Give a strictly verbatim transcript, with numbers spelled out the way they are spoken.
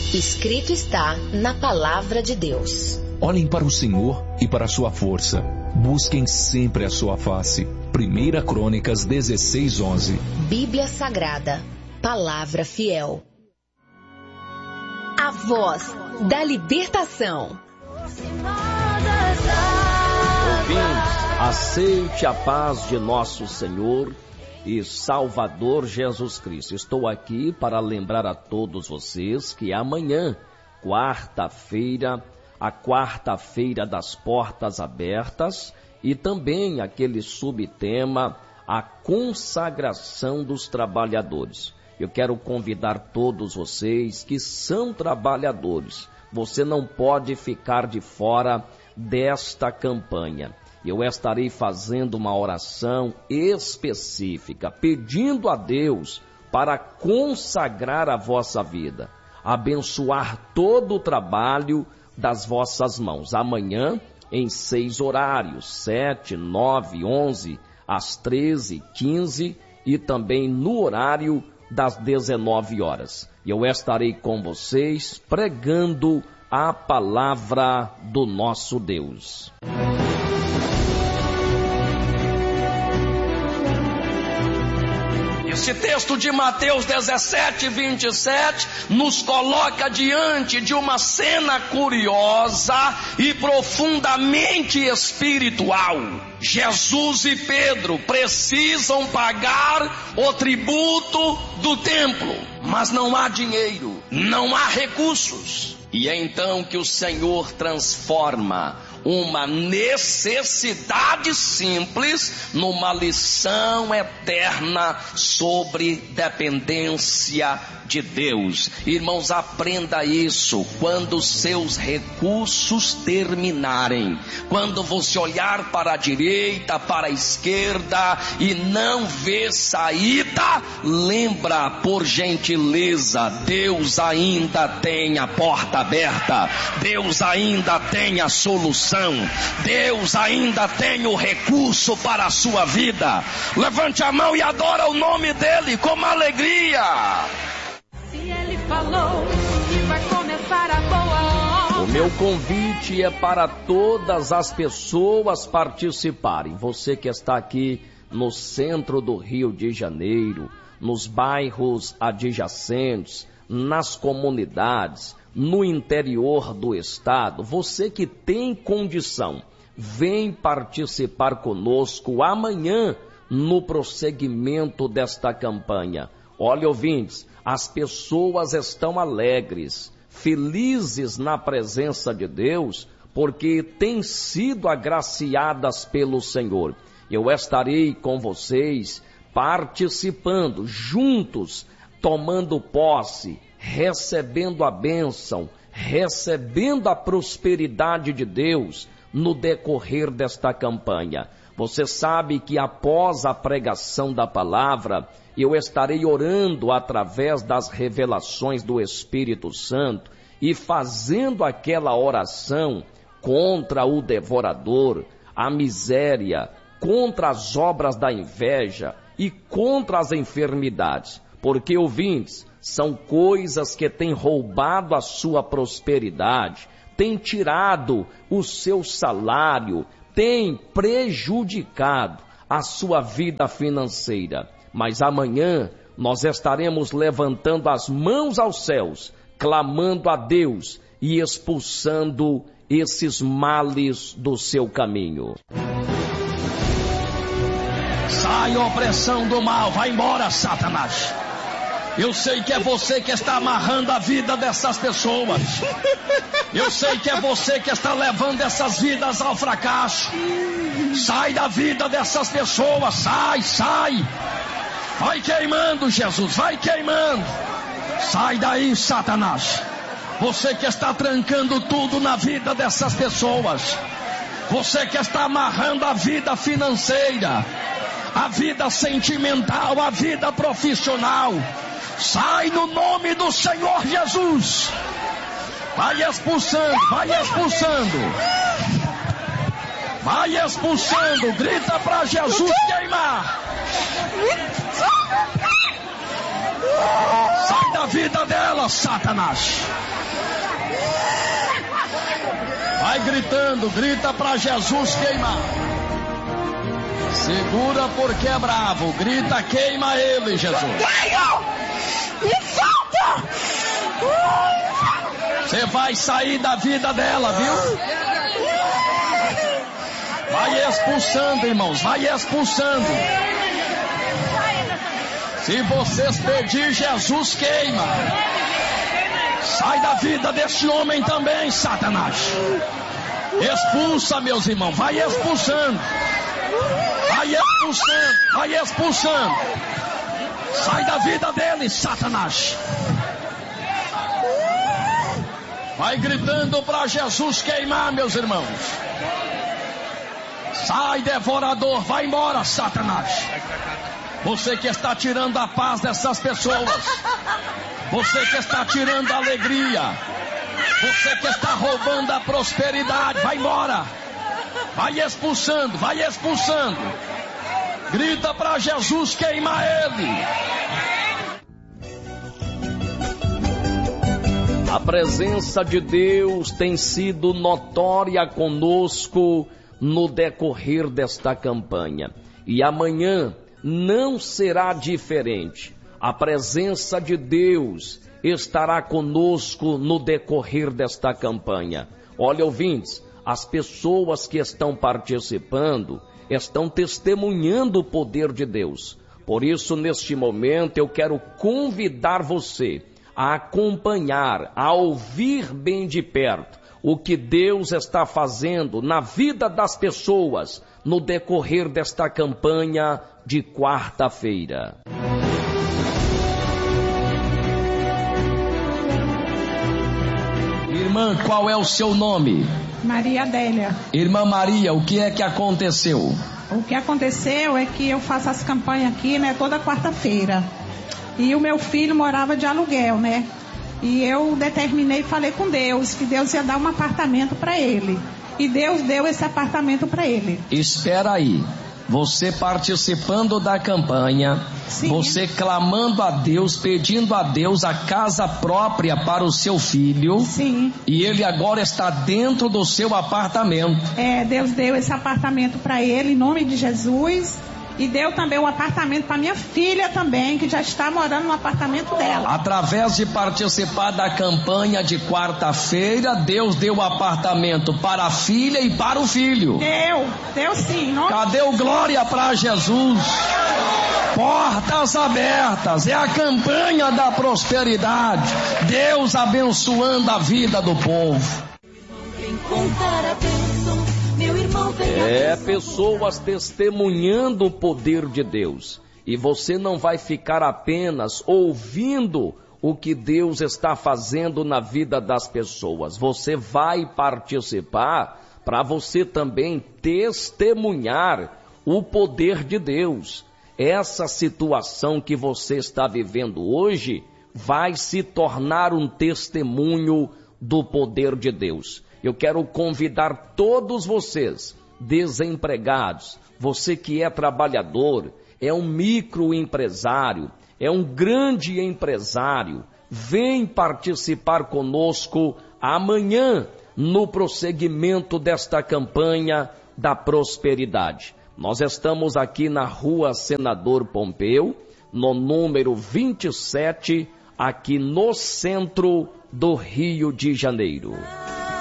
Escrito está na Palavra de Deus. Olhem para o Senhor e para a sua força. Busquem sempre a sua face. Primeira Crônicas dezesseis, onze. Bíblia Sagrada, Palavra Fiel. A voz da libertação. Ouvintes, aceite a paz de nosso Senhor e Salvador Jesus Cristo. Estou aqui para lembrar a todos vocês que amanhã, quarta-feira, a quarta-feira das portas abertas, e também aquele subtema, a consagração dos trabalhadores. Eu quero convidar todos vocês que são trabalhadores. Você não pode ficar de fora desta campanha. Eu estarei fazendo uma oração específica, pedindo a Deus para consagrar a vossa vida, abençoar todo o trabalho das vossas mãos. Amanhã, em seis horários, sete, nove, onze, às treze, quinze e também no horário das dezenove horas. Eu estarei com vocês pregando a palavra do nosso Deus. Esse texto de Mateus dezessete, vinte e sete nos coloca diante de uma cena curiosa e profundamente espiritual. Jesus e Pedro precisam pagar o tributo do templo, mas não há dinheiro, não há recursos. E é então que o Senhor transforma uma necessidade simples numa lição eterna sobre dependência de Deus. Irmãos, aprenda isso. Quando os seus recursos terminarem, quando você olhar para a direita, para a esquerda e não ver saída, lembra, por gentileza, Deus ainda tem a porta aberta, Deus ainda tem a solução, Deus ainda tem o recurso para a sua vida. Levante a mão e adora o nome dele com alegria. Se ele falou que vai começar a boa obra. O meu convite é para todas as pessoas participarem. Você que está aqui no centro do Rio de Janeiro, nos bairros adjacentes, nas comunidades, no interior do estado, você que tem condição, vem participar conosco amanhã no prosseguimento desta campanha. Olha, ouvintes, as pessoas estão alegres, felizes na presença de Deus, porque têm sido agraciadas pelo Senhor. Eu estarei com vocês participando, juntos, tomando posse, recebendo a bênção, recebendo a prosperidade de Deus no decorrer desta campanha. Você sabe que após a pregação da palavra, eu estarei orando através das revelações do Espírito Santo e fazendo aquela oração contra o devorador, a miséria, contra as obras da inveja e contra as enfermidades. Porque, ouvintes, são coisas que têm roubado a sua prosperidade, têm tirado o seu salário, têm prejudicado a sua vida financeira. Mas amanhã nós estaremos levantando as mãos aos céus, clamando a Deus e expulsando esses males do seu caminho. Sai, opressão do mal, vai embora, Satanás. Eu sei que é você que está amarrando a vida dessas pessoas. Eu sei que é você que está levando essas vidas ao fracasso. Sai da vida dessas pessoas, sai, sai. Vai queimando, Jesus, vai queimando. Sai daí, Satanás. Você que está trancando tudo na vida dessas pessoas. Você que está amarrando a vida financeira, a vida sentimental, a vida profissional. Sai no nome do Senhor Jesus. Vai expulsando, vai expulsando. Vai expulsando, grita para Jesus queimar. Sai da vida dela, Satanás. Vai gritando, grita para Jesus queimar. Segura porque é bravo, grita, queima ele, Jesus. Me solta! Você vai sair da vida dela, viu? Vai expulsando, irmãos, vai expulsando. Se vocês pedir, Jesus queima. Sai da vida deste homem também, Satanás. Expulsa, meus irmãos, vai expulsando. Vai expulsando, vai expulsando. Sai da vida dele, Satanás. Vai gritando para Jesus queimar, meus irmãos. Sai, devorador, vai embora, Satanás. Você que está tirando a paz dessas pessoas. Você que está tirando a alegria. Você que está roubando a prosperidade, vai embora. Vai expulsando, vai expulsando. Grita para Jesus queimar ele. A presença de Deus tem sido notória conosco no decorrer desta campanha. E amanhã não será diferente. A presença de Deus estará conosco no decorrer desta campanha. Olha, ouvintes, as pessoas que estão participando estão testemunhando o poder de Deus. Por isso, neste momento, eu quero convidar você a acompanhar, a ouvir bem de perto o que Deus está fazendo na vida das pessoas no decorrer desta campanha de quarta-feira. Irmã, qual é o seu nome? Maria Adélia. Irmã Maria, o que é que aconteceu? O que aconteceu é que eu faço as campanhas aqui, né, toda quarta-feira. E o meu filho morava de aluguel, né? E eu determinei, falei com Deus, que Deus ia dar um apartamento para ele. E Deus deu esse apartamento para ele. Espera aí. Você participando da campanha, sim, você clamando a Deus, pedindo a Deus a casa própria para o seu filho. Sim. E ele agora está dentro do seu apartamento. É, Deus deu esse apartamento para ele, em nome de Jesus. E deu também um apartamento para minha filha também, que já está morando no apartamento dela. Através de participar da campanha de quarta-feira, Deus deu o apartamento para a filha e para o filho. Deu, deu sim. Não... Cadê o glória para Jesus? Portas abertas, é a campanha da prosperidade. Deus abençoando a vida do povo. É, pessoas testemunhando o poder de Deus. E você não vai ficar apenas ouvindo o que Deus está fazendo na vida das pessoas. Você vai participar para você também testemunhar o poder de Deus. Essa situação que você está vivendo hoje vai se tornar um testemunho do poder de Deus. Eu quero convidar todos vocês, desempregados, você que é trabalhador, é um microempresário, é um grande empresário, vem participar conosco amanhã no prosseguimento desta campanha da prosperidade. Nós estamos aqui na Rua Senador Pompeu, no número vinte e sete, aqui no centro do Rio de Janeiro.